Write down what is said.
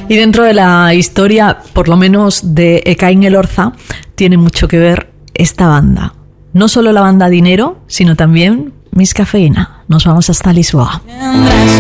Y dentro de la historia, por lo menos de Ekain Elorza, tiene mucho que ver esta banda. No solo la banda Dinero, sino también Miss Cafeína. Nos vamos hasta Lisboa.